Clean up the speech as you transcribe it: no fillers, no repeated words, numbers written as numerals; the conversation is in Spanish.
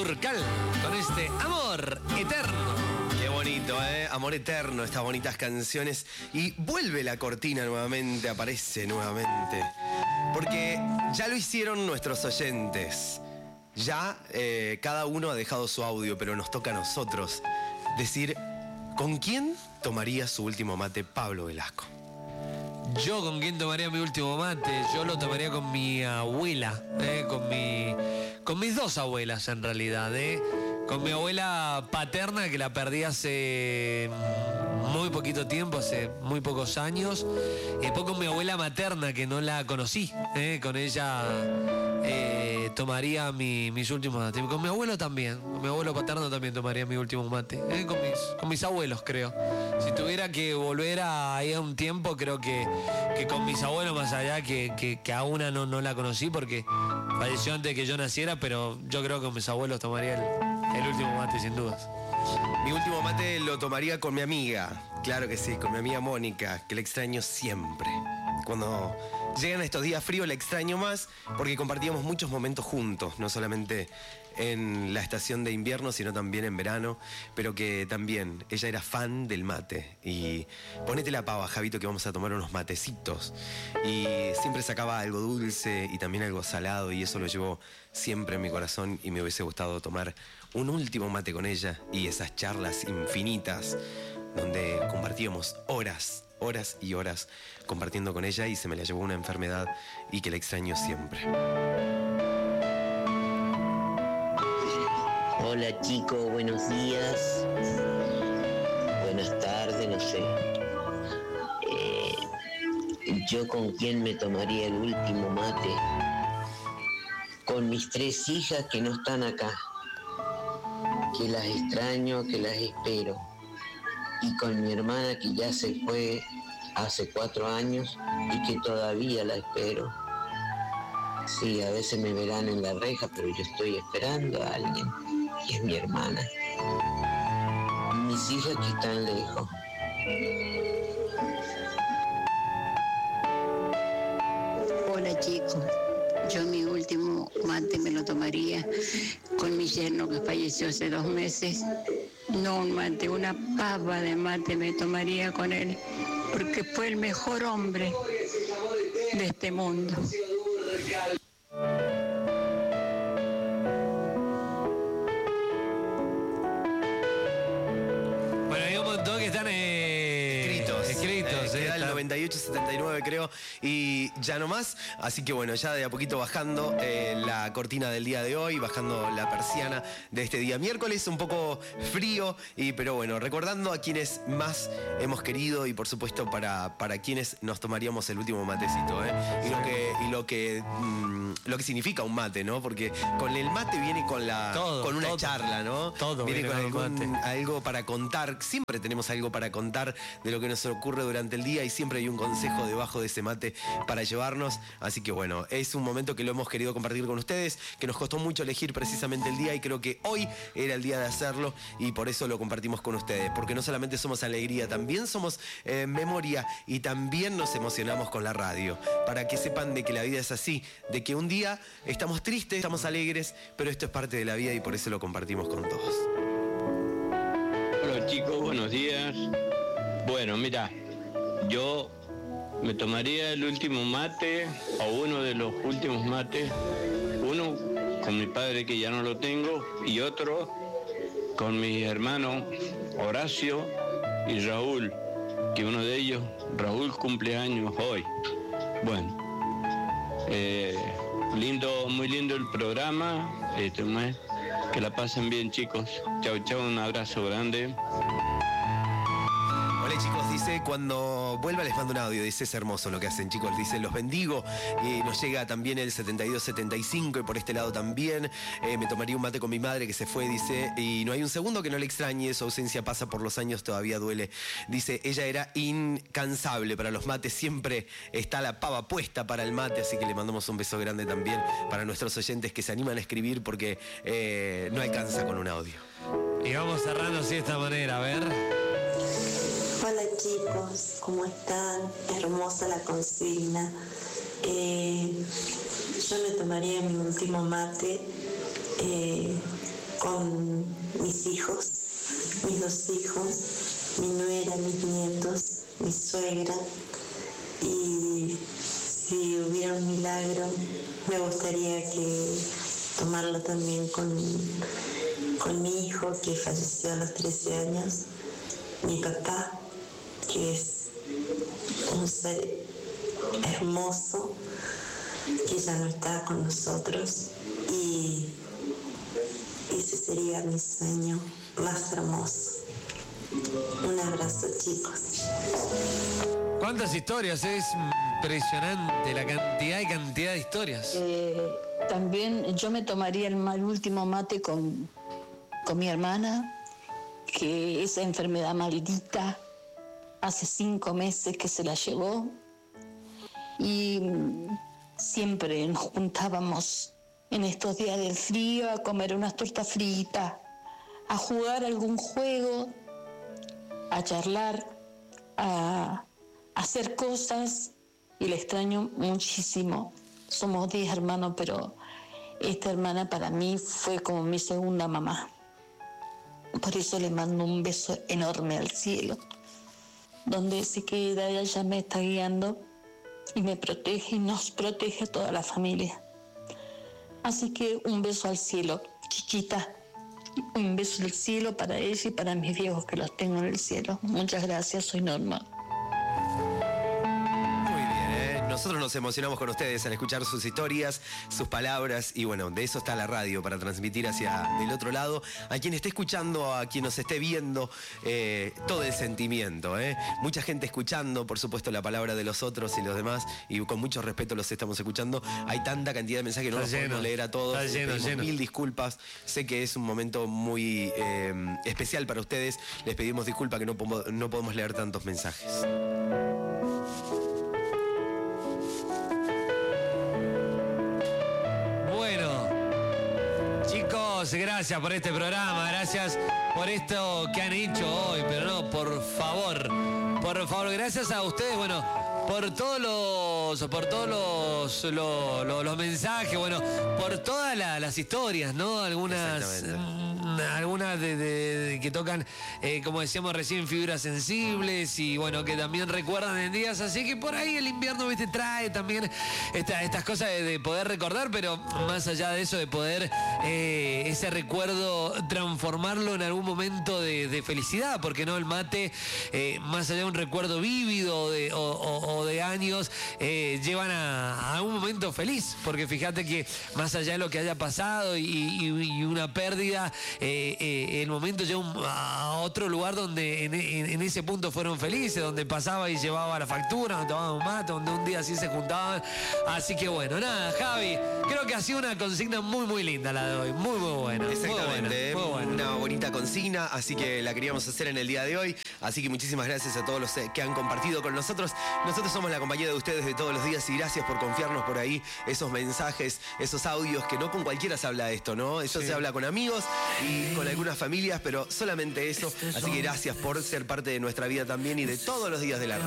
Durcal con este Amor Eterno. Qué bonito, Amor Eterno, estas bonitas canciones. Y vuelve la cortina nuevamente, aparece nuevamente. Porque ya lo hicieron nuestros oyentes. Ya cada uno ha dejado su audio, pero nos toca a nosotros decir ¿con quién tomaría su último mate Pablo Velasco? Yo con quién tomaría mi último mate, yo lo tomaría con mi abuela, con mis dos abuelas en realidad, con mi abuela paterna que la perdí hace muy poquito tiempo, hace muy pocos años, y después con mi abuela materna que no la conocí, con ella tomaría mis últimos mates. Con mi abuelo también, con mi abuelo paterno también tomaría mi último mate, con mis abuelos creo. Si tuviera que volver a ir a un tiempo, creo que con mis abuelos, más allá que a una no la conocí porque falleció antes de que yo naciera, pero yo creo que con mis abuelos tomaría el último mate sin dudas. Mi último mate lo tomaría con mi amiga, claro que sí, con mi amiga Mónica, que la extraño siempre. Cuando llegan estos días fríos la extraño más porque compartíamos muchos momentos juntos, no solamente en la estación de invierno, sino también en verano, pero que también ella era fan del mate. Y ponete la pava, Javito, que vamos a tomar unos matecitos. Y siempre sacaba algo dulce y también algo salado, y eso lo llevo siempre en mi corazón, y me hubiese gustado tomar un último mate con ella y esas charlas infinitas donde compartíamos horas y horas compartiendo con ella, y se me la llevó una enfermedad y que la extraño siempre. Hola chicos, buenos días, buenas tardes, no sé. Yo con quién me tomaría el último mate, con mis 3 hijas que no están acá, que las extraño, que las espero, y con mi hermana que ya se fue hace 4 años y que todavía la espero. Sí, a veces me verán en la reja, pero yo estoy esperando a alguien, y es mi hermana. Y mis hijas que están lejos. Hola chicos, yo mi último mate me lo tomaría con mi yerno que falleció hace 2 meses. No un mate, una pava de mate me tomaría con él, porque fue el mejor hombre de este mundo. Bueno, hay un montón que están escritos. Queda el 98-79 creo, y ya no más. Así que bueno, ya de a poquito bajando la cortina del día de hoy, bajando la persiana de este día miércoles, un poco frío, pero bueno, recordando a quienes más hemos querido, y por supuesto para quienes nos tomaríamos el último matecito, y lo que significa un mate, ¿no? Porque con el mate viene con una charla, ¿no? Todo viene con mate. algo para contar. Siempre tenemos algo para contar de lo que nos ocurre durante el día, y siempre hay un consejo debajo de ese mate para llevarnos. Así que bueno, es un momento que lo hemos querido compartir con ustedes, que nos costó mucho elegir precisamente el día, y creo que hoy era el día de hacerlo, y por eso lo compartimos con ustedes, porque no solamente somos alegría, también somos memoria, y también nos emocionamos con la radio, para que sepan de que la vida es así, de que un día estamos tristes, estamos alegres, pero esto es parte de la vida, y por eso lo compartimos con todos. Hola chicos, buenos días. Bueno, mira, yo me tomaría el último mate, o uno de los últimos mates, uno con mi padre que ya no lo tengo, y otro con mi hermano Horacio y Raúl, que uno de ellos, Raúl, cumple años hoy. Bueno, muy lindo el programa, que la pasen bien chicos. Chau, chau, un abrazo grande. Hola chicos, dice, cuando vuelva les mando un audio, dice, es hermoso lo que hacen chicos, dice, los bendigo, y nos llega también el 72-75, y por este lado también, me tomaría un mate con mi madre que se fue, dice, y no hay un segundo que no le extrañe, su ausencia pasa por los años, todavía duele, dice, ella era incansable para los mates, siempre está la pava puesta para el mate, así que le mandamos un beso grande también para nuestros oyentes que se animan a escribir porque no alcanza con un audio. Y vamos cerrando así de esta manera, a ver. Hola chicos, ¿cómo están? Hermosa la consigna. Yo me tomaría mi último mate con mis hijos, mis 2 hijos, mi nuera, mis nietos, mi suegra. Y si hubiera un milagro, me gustaría tomarlo también con mi hijo, que falleció a los 13 años, mi papá, que es un ser hermoso, que ya no está con nosotros, y ese sería mi sueño más hermoso. Un abrazo, chicos. ¿Cuántas historias? Es impresionante la cantidad y cantidad de historias. También yo me tomaría el último mate con mi hermana, que esa enfermedad maldita hace 5 meses que se la llevó, y siempre nos juntábamos en estos días del frío a comer unas tortas fritas, a jugar algún juego, a charlar, a hacer cosas, y la extraño muchísimo. Somos 10 hermanos, pero esta hermana para mí fue como mi segunda mamá. Por eso le mando un beso enorme al cielo, donde se queda, ella me está guiando y me protege y nos protege a toda la familia. Así que un beso al cielo, chiquita. Un beso al cielo para ella y para mis viejos, que los tengo en el cielo. Muchas gracias, soy Norma. Muy bien, ¿eh? Nosotros nos emocionamos con ustedes al escuchar sus historias, sus palabras, y bueno, de eso está la radio, para transmitir hacia del otro lado, a quien esté escuchando, a quien nos esté viendo, todo el sentimiento, ¿eh? Mucha gente escuchando, por supuesto, la palabra de los otros y los demás, y con mucho respeto los estamos escuchando. Hay tanta cantidad de mensajes que no los podemos leer a todos. Pedimos mil disculpas. Sé que es un momento muy especial para ustedes. Les pedimos disculpas que no podemos leer tantos mensajes. Chicos, gracias por este programa, gracias por esto que han hecho hoy, pero no, por favor, gracias a ustedes, bueno, por todos los mensajes, bueno, por todas las historias, ¿no? Algunas que tocan, como decíamos recién, fibras sensibles, y bueno, que también recuerdan en días así, que por ahí el invierno, viste, trae también estas cosas de poder recordar, pero más allá de eso, de poder ese recuerdo transformarlo en algún momento de felicidad, porque no, el mate, más allá de un recuerdo vívido o de años, llevan a un momento feliz, porque fíjate que más allá de lo que haya pasado y una pérdida, el momento llega a otro lugar donde en ese punto fueron felices, donde pasaba y llevaba la factura, donde tomaban un mate, donde un día así se juntaban. Así que bueno, nada, Javi, creo que ha sido una consigna muy, muy linda la de hoy, muy, muy buena. Exactamente, muy buena. Una bonita consigna, así que la queríamos hacer en el día de hoy. Así que muchísimas gracias a todos los que han compartido con nosotros. Nosotros somos la compañía de ustedes de todos los días, y gracias por confiarnos por ahí esos mensajes, esos audios, que no con cualquiera se habla de esto, ¿no? Eso se habla con amigos y con algunas familias, pero solamente eso. Así que gracias por ser parte de nuestra vida también y de todos los días de la radio.